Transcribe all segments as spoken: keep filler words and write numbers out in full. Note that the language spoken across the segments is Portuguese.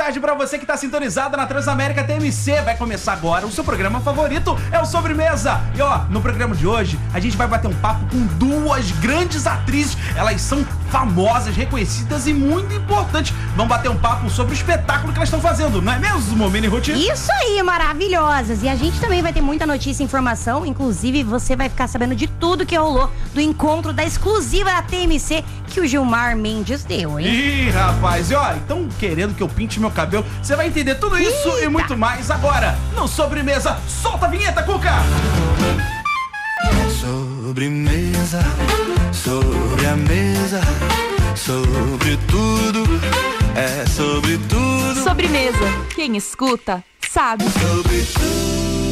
tarde pra você que tá sintonizado na Transamérica T M C. Vai começar agora o seu programa favorito, é o Sobremesa. E ó, no programa de hoje, a gente vai bater um papo com duas grandes atrizes. Elas são famosas, reconhecidas e muito importantes. Vamos bater um papo sobre o espetáculo que elas estão fazendo, não é mesmo, Mini Ruth? Isso aí, maravilhosas. E a gente também vai ter muita notícia e informação. Inclusive, você vai ficar sabendo de tudo que rolou do encontro da exclusiva da T M C que o Gilmar Mendes deu, hein? Ih, rapaz, e ó, então querendo que eu pinte meu cabelo, você vai entender tudo isso Eita. E muito mais agora no Sobremesa. Solta a vinheta, Cuca! Sobremesa, sobre a mesa, sobre tudo, é sobre tudo. Sobremesa, quem escuta sabe. Sobre tudo.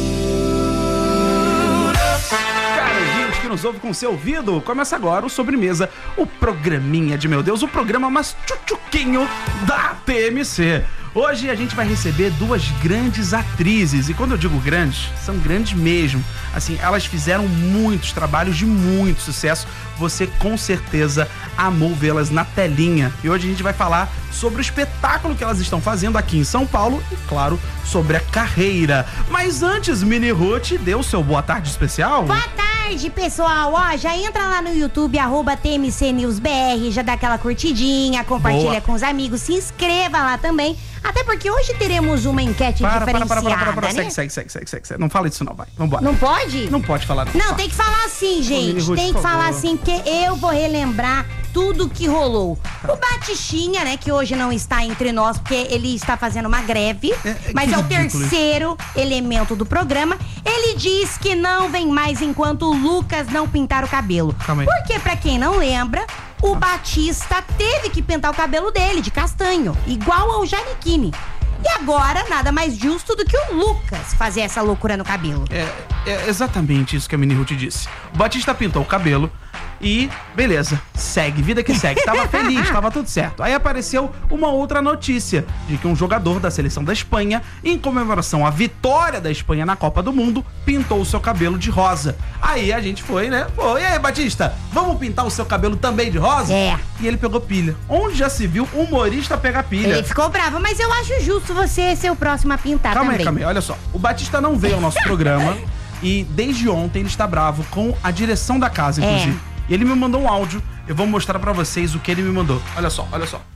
Cara, gente que nos ouve com seu ouvido, começa agora o Sobremesa, o programinha de meu Deus, o programa mais tchutchuquinho da T M C. Hoje a gente vai receber duas grandes atrizes, e quando eu digo grandes, são grandes mesmo. Assim, elas fizeram muitos trabalhos de muito sucesso, você com certeza amou vê-las na telinha. E hoje a gente vai falar sobre o espetáculo que elas estão fazendo aqui em São Paulo e, claro, sobre a carreira. Mas antes, Mini Ruth, dê o seu boa tarde especial. Boa tarde, pessoal. Ó, já entra lá no YouTube, arroba T M C News B R, já dá aquela curtidinha, compartilha boa. Com os amigos, se inscreva lá também. Até porque hoje teremos uma enquete para, diferenciada, para, para, para, para, para. Né? Segue, segue, segue, segue, segue. Não fala isso não, vai. Vambora. Não pode? Não pode falar não. Não, fala. Tem que falar assim, gente. Ruth, tem que falar assim, porque eu vou relembrar tudo que rolou. Tá. O Batistinha, né, que hoje não está entre nós, porque ele está fazendo uma greve, é, mas é o terceiro elemento do programa. Ele diz que não vem mais enquanto o Lucas não pintar o cabelo. Calma aí. Porque, pra quem não lembra, o Batista teve que pintar o cabelo dele de castanho, igual ao Giannichini. E agora, nada mais justo do que o Lucas fazer essa loucura no cabelo. É, é exatamente isso que a Mini Ruth disse. O Batista pintou o cabelo e, beleza, segue, vida que segue. Tava feliz, tava tudo certo. Aí apareceu uma outra notícia de que um jogador da seleção da Espanha, em comemoração à vitória da Espanha na Copa do Mundo, pintou o seu cabelo de rosa. Aí a gente foi, né? Pô, e aí, Batista, vamos pintar o seu cabelo também de rosa? É. E ele pegou pilha. Onde já se viu humorista pegar pilha? Ele ficou bravo, mas eu acho justo você ser o próximo a pintar calma também. Calma aí, calma aí, olha só. O Batista não veio ao nosso programa e desde ontem ele está bravo com a direção da casa, inclusive. É. E ele me mandou um áudio, eu vou mostrar pra vocês o que ele me mandou. Olha só, olha só.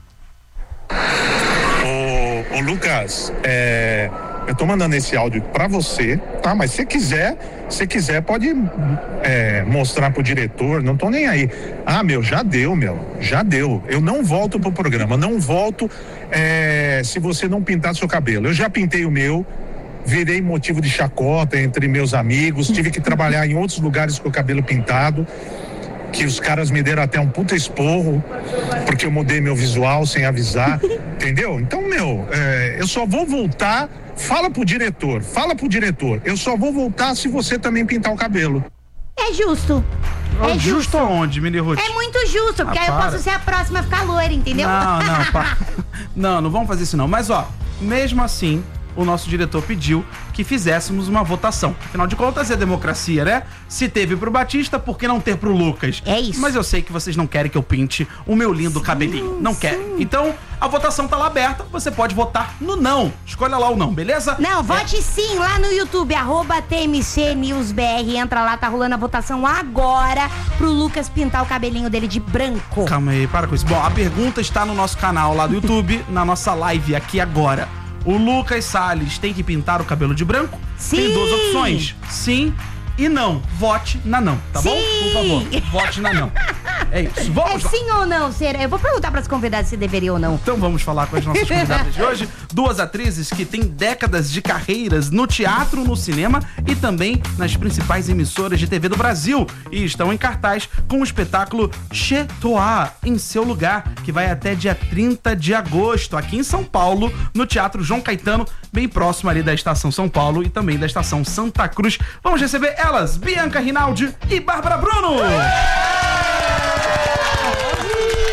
Ô, ô Lucas, é, eu tô mandando esse áudio pra você, tá? Mas se quiser, se quiser pode é, mostrar pro diretor, não tô nem aí. Ah, meu, já deu, meu, já deu. Eu não volto pro programa, não volto é, se você não pintar seu cabelo. Eu já pintei o meu, virei motivo de chacota entre meus amigos, tive que trabalhar em outros lugares com o cabelo pintado, que os caras me deram até um puta esporro, porque eu mudei meu visual sem avisar, entendeu? Então, meu, é, eu só vou voltar, fala pro diretor, fala pro diretor, eu só vou voltar se você também pintar o cabelo. É justo. É justo, justo aonde, Mini Ruth? É muito justo, porque ah, aí eu posso ser a próxima a ficar loira, entendeu? Não, não, pá. Não, não vamos fazer isso não, mas ó, mesmo assim, o nosso diretor pediu que fizéssemos uma votação. Afinal de contas, é democracia, né? Se teve pro Batista, por que não ter pro Lucas? É isso. Mas eu sei que vocês não querem que eu pinte o meu lindo sim, cabelinho. Não sim. querem. Então, a votação tá lá aberta. Você pode votar no não. Escolha lá o não, beleza? Não, vote é. sim lá no YouTube, arroba T M C News B R. Entra lá, tá rolando a votação agora pro Lucas pintar o cabelinho dele de branco. Calma aí, para com isso. Bom, a pergunta está no nosso canal lá do YouTube, na nossa live aqui agora. O Lucas Salles tem que pintar o cabelo de branco? Sim. Tem duas opções, sim e não. Vote na não, tá sim. bom? Por favor, vote na não. É isso, vamos É lá. sim ou não, será? Eu vou perguntar para as convidadas se deveria ou não. Então vamos falar com as nossas convidadas de hoje. Duas atrizes que têm décadas de carreiras no teatro, no cinema e também nas principais emissoras de T V do Brasil. E estão em cartaz com o espetáculo Chez Toi, em seu lugar, que vai até dia trinta de agosto, aqui em São Paulo, no Teatro João Caetano, bem próximo ali da Estação São Paulo e também da Estação Santa Cruz. Vamos receber elas, Bianca Rinaldi e Bárbara Bruno!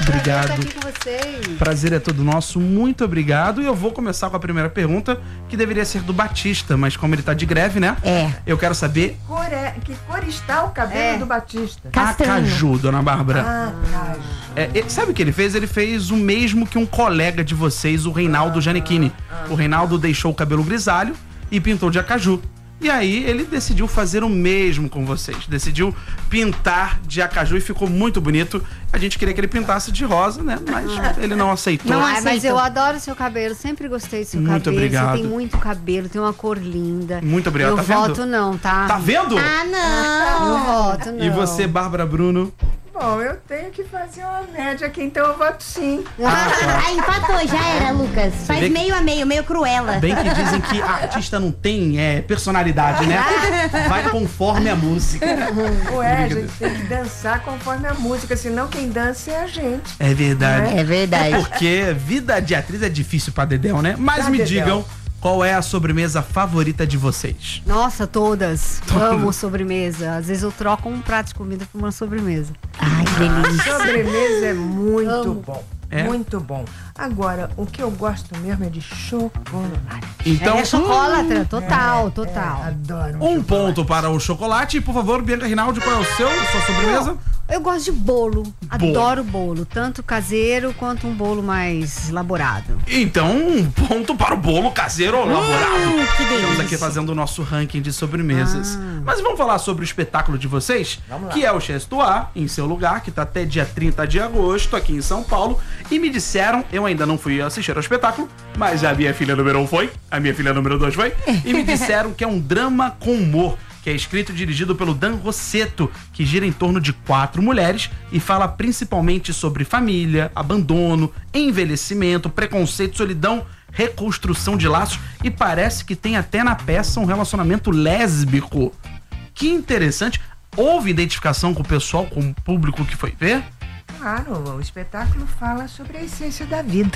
Obrigado. Prazer estar aqui com vocês. Prazer é todo nosso, muito obrigado. E eu vou começar com a primeira pergunta, que deveria ser do Batista, mas como ele tá de greve, né? É. Eu quero saber... Que cor, é, que cor está o cabelo É. do Batista? Acaju, dona Bárbara. Ah, caju. É, ele- sabe o que ele fez? Ele fez o mesmo que um colega de vocês, o Reinaldo Giannichini. O Reinaldo deixou o cabelo grisalho e pintou de acaju. E aí ele decidiu fazer o mesmo com vocês. Decidiu pintar de acaju e ficou muito bonito. A gente queria que ele pintasse de rosa, né? Mas ele não aceitou. Não Ah, mas aceitou. eu adoro seu cabelo, sempre gostei do seu Muito cabelo. obrigado. Você tem muito cabelo, tem uma cor linda. Muito obrigado, Eu tá vendo? voto não, tá? Tá vendo? Ah, não. Não voto não. E você, Bárbara Bruno? Bom, eu tenho que fazer uma média aqui, então eu voto sim. Ah, empatou, já era, Lucas. Faz vê que- meio a meio, meio cruela. Bem que dizem que artista não tem é, personalidade, né? Vai conforme a música. Ué, a gente tem que dançar conforme a música, senão quem dança é a gente. É verdade. É verdade. Porque vida de atriz é difícil pra Dedéu, né? Mas Pra me Dedéu. digam, qual é a sobremesa favorita de vocês? Nossa, todas. Amo sobremesa. Às vezes eu troco um prato de comida por uma sobremesa. Ai, que delícia. Sobremesa é muito Amo. bom. É? Muito bom. Agora, o que eu gosto mesmo é de chocolate. Então, É chocolatra, total, total. É, adoro um chocolate. ponto para o chocolate. E, por favor, Bianca Rinaldi, qual é o seu, a sua sobremesa? Eu gosto de bolo. Adoro bolo. Tanto caseiro quanto um bolo mais elaborado. Então, um ponto para o bolo caseiro ou elaborado. Hum, que delícia. Estamos aqui fazendo o nosso ranking de sobremesas. Ah. Mas vamos falar sobre o espetáculo de vocês, que é o Chestoá, em seu lugar, que tá até dia trinta de agosto, aqui em São Paulo. E me disseram, eu ainda não fui assistir ao espetáculo, mas a minha filha número um foi, a minha filha número dois foi, e me disseram que é um drama com humor, que é escrito e dirigido pelo Dan Rossetto, que gira em torno de quatro mulheres e fala principalmente sobre família, abandono, envelhecimento, preconceito, solidão, reconstrução de laços, e parece que tem até na peça um relacionamento lésbico. Que interessante. Houve identificação com o pessoal, com o público que foi ver? Claro, o espetáculo fala sobre a essência da vida.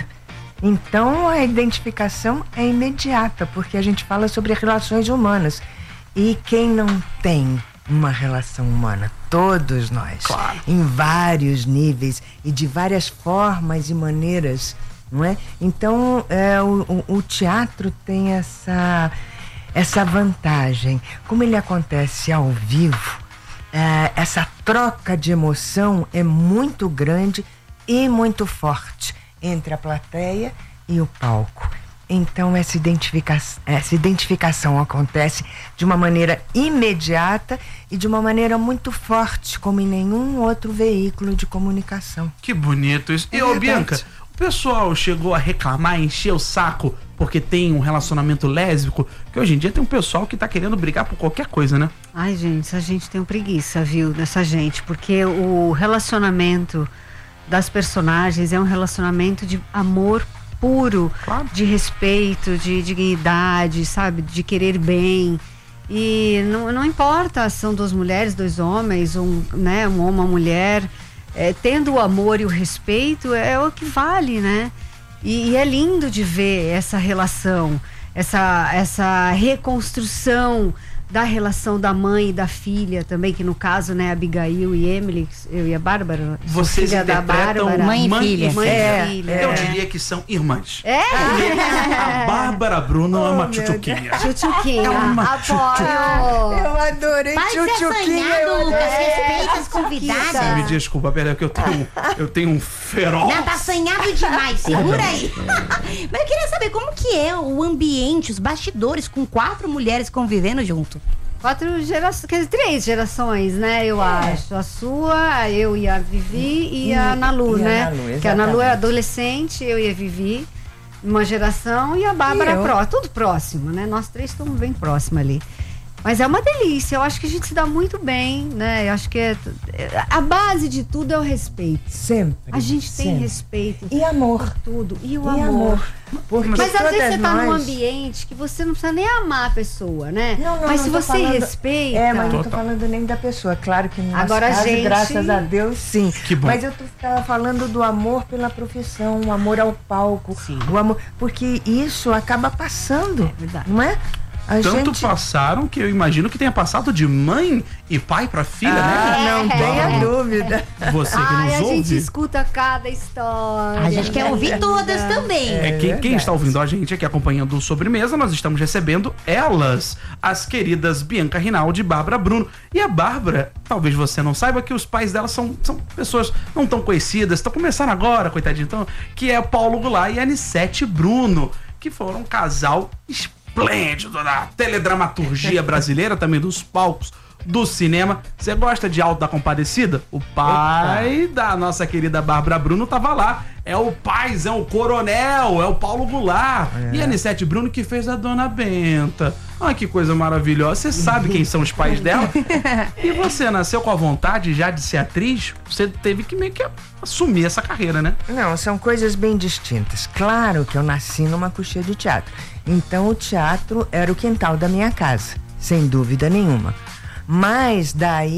Então a identificação é imediata, porque a gente fala sobre relações humanas. E quem não tem uma relação humana? Todos nós. Claro. Em vários níveis e de várias formas e maneiras, não é? Então é, o, o, o teatro tem essa, essa vantagem. Como ele acontece ao vivo, é, essa troca de emoção é muito grande e muito forte entre a plateia e o palco. Então essa identificação, essa identificação acontece de uma maneira imediata e de uma maneira muito forte, como em nenhum outro veículo de comunicação. Que bonito isso. E, ô, verdade. Bianca, o pessoal chegou a reclamar, encher o saco porque tem um relacionamento lésbico? Porque hoje em dia tem um pessoal que tá querendo brigar por qualquer coisa, né? Ai, gente, essa gente tem um preguiça, viu, dessa gente. Porque o relacionamento das personagens é um relacionamento de amor puro, Claro. de respeito, de dignidade, sabe? De querer bem. E não, não importa se são duas mulheres, dois homens, um, né, um homem, uma mulher. É, tendo o amor e o respeito é o que vale, né? E, e é lindo de ver essa relação, essa, essa reconstrução da relação da mãe e da filha também, que no caso, né, Abigail e Emily, eu e a Bárbara, sou Vocês filha da interpretam Bárbara. Mãe e filha. Mãe É, e filha. Eu é. diria que são irmãs. É? A Bárbara Bruno é uma Oh, meu tchutchuquinha. Tchutchuquinha, É uma apoio. Eu adorei Para de ser tchutchuquinha. assanhado, eu Lucas. adorei. Respeita as Me convidadas. desculpa, peraí, que eu tenho, eu tenho um feroz. Não, tá assanhado demais, segura aí. Mas eu queria saber como que é o ambiente, os bastidores com quatro mulheres convivendo junto. Quatro gerações, quer dizer, três gerações, né, eu acho. A sua, eu e a Vivi e, E- a Nalu, e a né? Nalu, que a Nalu é exatamente. adolescente, eu e a Vivi, uma geração, e a Bárbara E eu. pró, tudo próximo, né? Nós três estamos bem próximos ali. Mas é uma delícia, eu acho que a gente se dá muito bem, né? Eu acho que é, a base de tudo é o respeito. Sempre. A gente tem sempre. respeito E amor. por tudo. E o E amor. amor. Porque Mas às vezes todas você tá num nós- ambiente que você não precisa nem amar a pessoa, né? Não, não, mas não se tô você falando- respeita. É, mas não tô Total. falando nem da pessoa. Claro que no nosso Agora a caso, gente- graças a Deus, sim. Que bom. Mas eu tô tava falando do amor pela profissão, o amor ao palco, Sim. o amor, porque isso acaba passando, É verdade. não é? A tanto gente... passaram que eu imagino que tenha passado de mãe e pai pra filha, ah, né? não tenha dúvida. Você que Ai, nos a ouve. gente escuta cada história. A gente quer ouvir todas também. É, quem, quem verdade. está ouvindo a gente aqui acompanhando o Sobremesa, nós estamos recebendo elas, as queridas Bianca Rinaldi e Bárbara Bruno. E a Bárbara, talvez você não saiba que os pais dela são, são pessoas não tão conhecidas, estão começando agora, coitadinho, então, que é Paulo Goulart e Anissete Bruno, que foram um casal esplêndido da teledramaturgia brasileira, também dos palcos do cinema. Você gosta de Alto da Compadecida? O pai Opa. da nossa querida Bárbara Bruno tava lá. É o paizão, o coronel, é o Paulo Goulart. É. E a Anissete Bruno que fez a Dona Benta. Olha que coisa maravilhosa. Você sabe quem são os pais dela? E você nasceu com a vontade já de ser atriz? Você teve que meio que assumir essa carreira, né? Não, são coisas bem distintas. Claro que eu nasci numa coxia de teatro. Então o teatro era o quintal da minha casa, sem dúvida nenhuma. Mas daí